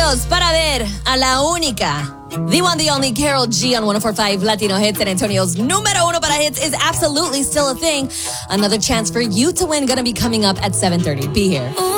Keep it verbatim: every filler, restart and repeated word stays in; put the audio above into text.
boletos para ver a la única, the one, the only Karol G on one oh four point five Latino Hits. San Antonio's numero uno para hits is absolutely still a thing. Another chance for you to win gonna be coming up at seven thirty. Be here.